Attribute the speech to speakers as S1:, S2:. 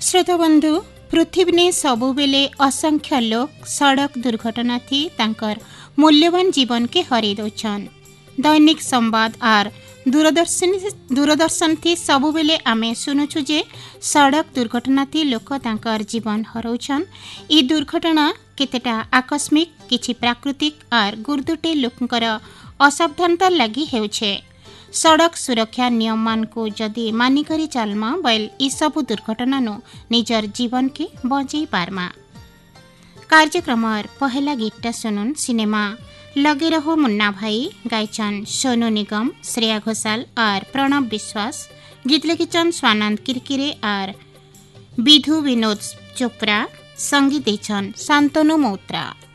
S1: श्रोता बंधु पृथ्वी ने सबु बेले असंख्य लोग सड़क दुर्घटना थी तांकर मूल्यवान जीवन के हरई दौछन। दैनिक संवाद आर दूरदर्शन थी सबु बेले आमे सुनुछु जे सड़क दुर्घटना थी लोक तांकर जीवन हरौछन। ई दुर्घटना केतेटा आकस्मिक किछि प्राकृतिक आर गुरुदुटे लोकंकर असावधानता लगी हेउछे। सड़क सुरक्षा नियम मान को जदि मानिकरी चलमा बैल ई सबु दुर्घटना नु निजर जीवन के बंचई पारमा। कार्यक्रम पहला गीतटा सुनुन सिनेमा लगे रहो मुन्ना भाई गायचन सोनू निगम, श्रेया घोषाल और प्रणव विश्वास। गीत लिखिचन स्वानंद किरकिरे और विधु विनोद चोपड़ा। संगीत देचन शांतनु मौत्रा।